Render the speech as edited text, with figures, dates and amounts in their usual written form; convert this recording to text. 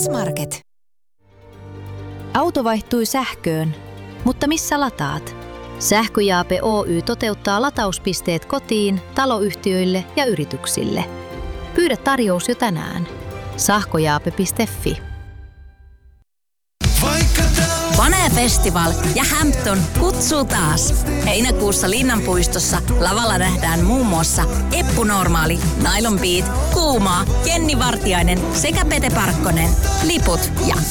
S-Market. Auto vaihtui sähköön, mutta missä lataat? Sähköjaape Oy toteuttaa latauspisteet kotiin, taloyhtiöille ja yrityksille. Pyydä tarjous jo tänään. Sähköjaape.fi. Bonee Festival ja Hampton kutsuu taas. Heinäkuussa Linnanpuistossa lavalla nähdään muun muassa Eppu Normaali, Nylon Beat, Kuumaa, Jenni Vartiainen sekä Pete Parkkonen. Liput ja